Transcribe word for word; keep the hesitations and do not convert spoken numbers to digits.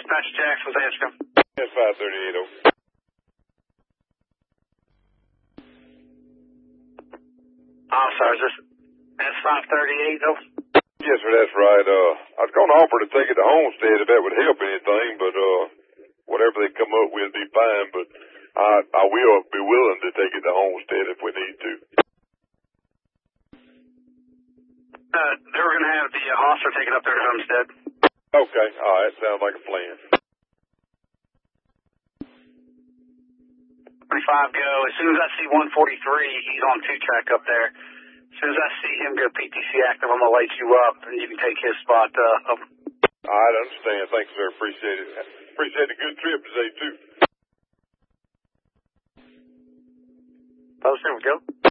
Dispatch Jackson's answering. S five thirty-eight, over. I'm sorry, is this S five thirty-eight, over? Yes, sir, that's right. Uh, I was going to offer to take it to Homestead if that would help anything, but uh, whatever they come up with will be fine, but I, I will be willing to take it to Homestead if we need to. Uh, they were going to have the uh, officer take it up there to Homestead. Okay, all right, sounds like a plan. twenty-five go. As soon as I see one forty-three, he's on two track up there. As soon as I see him go P T C active, I'm going to light you up, and you can take his spot. Uh, up. All right, I understand. Thanks, sir. Appreciate it. Appreciate the good trip today, too. Oh, there we go.